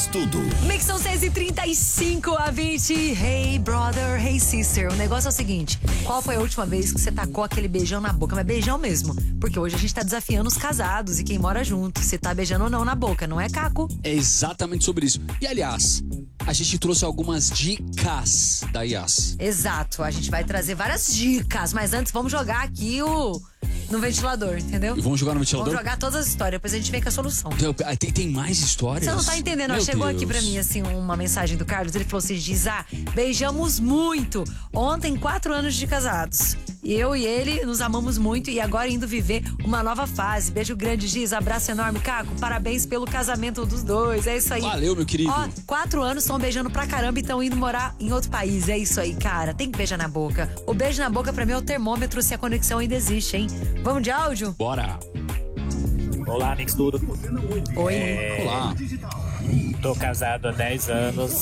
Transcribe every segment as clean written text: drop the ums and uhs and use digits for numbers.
Tudo. Mix são 6h35 a 20. Hey brother, hey sister. O negócio é o seguinte: qual foi a última vez que você tacou aquele beijão na boca? Mas beijão mesmo. Porque hoje a gente tá desafiando os casados e quem mora junto. Se tá beijando ou não na boca, não é, Caco? É exatamente sobre isso. E aliás, a gente trouxe algumas dicas da Yas. Exato, a gente vai trazer várias dicas. Mas antes vamos jogar aqui no ventilador, entendeu? E vamos jogar no ventilador? Vamos jogar todas as histórias, depois a gente vem com a solução. Tem mais histórias? Você não tá entendendo, Meu chegou Deus. aqui pra mim, assim, uma mensagem do Carlos. Ele falou assim, Giza, beijamos muito. Ontem, 4 anos de casados. Eu e ele nos amamos muito e agora indo viver uma nova fase. Beijo grande, Giza, abraço enorme, Caco. Parabéns pelo casamento dos dois, é isso aí. Valeu, meu querido. Ó, 4 anos, estão beijando pra caramba e estão indo morar em outro país. É isso aí, cara, tem que beijar na boca. O beijo na boca pra mim é o termômetro se a conexão ainda existe, hein? Vamos de áudio? Bora. Olá, Mix Tudo. Oi. Olá. Tô casado há 10 anos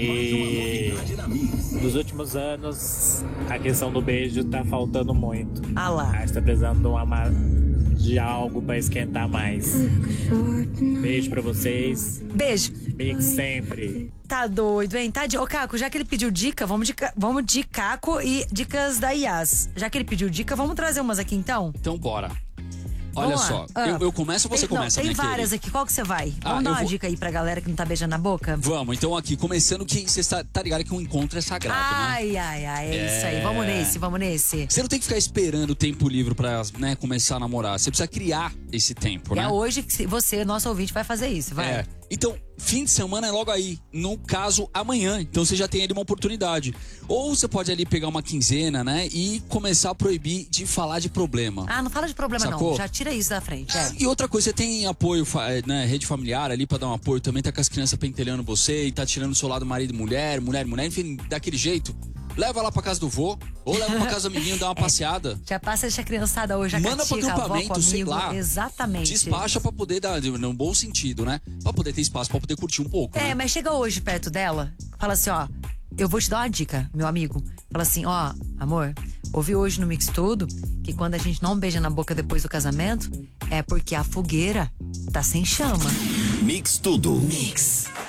e nos últimos anos a questão do beijo tá faltando muito. Ah lá. A gente tá precisando de algo pra esquentar mais. Beijo pra vocês. Beijo. Mix sempre. Tá doido, hein? Tá de... Ô, Caco, já que ele pediu dica, vamos de Caco e dicas da Yas. Já que ele pediu dica, vamos trazer umas aqui então? Então bora. Olha Vamos só, lá. eu começo ou você começa, Tem minha várias querida? aqui, qual que você vai? Vamos dar eu uma vou- dica aí pra galera que não tá beijando na boca? Vamos, então aqui, começando que você tá ligado que um encontro é sagrado, né? Ai, é isso aí. Vamos nesse. Você não tem que ficar esperando o tempo livre pra, né, começar a namorar. Você precisa criar esse tempo, né? É hoje que você, nosso ouvinte, vai fazer isso, vai. É. Então, fim de semana é logo aí. No caso, amanhã. Então você já tem ali uma oportunidade. Ou você pode ali pegar uma quinzena, né? E começar a proibir de falar de problema. Ah, não fala de problema Sacou? não. Já tira isso da frente. É. E outra coisa, você tem apoio, né? Rede familiar ali pra dar um apoio. Também tá com as crianças pentelhando você e tá tirando o seu lado marido e mulher, enfim, daquele jeito. Leva lá pra casa do vô, ou leva pra casa do amiguinho, dá uma passeada. Já passa essa criançada hoje, a Manda pra catica, a avó com acampamento, sei amigo. lá. Exatamente. Despacha pra poder dar, no bom sentido, né? Pra poder ter espaço, pra poder curtir um pouco, É, né? mas chega hoje perto dela, fala assim, ó, eu vou te dar uma dica, meu amigo. Fala assim, ó, amor, ouvi hoje no Mix Tudo que quando a gente não beija na boca depois do casamento, é porque a fogueira tá sem chama. Mix Tudo. Mix.